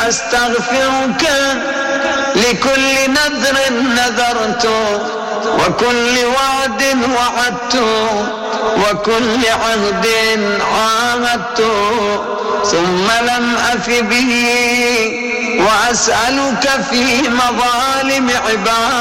أستغفرك لكل نذر نذرت وكل وعد وعدت وكل عهد عاهدت ثم لم أف به وأسألك في مظالم عبادك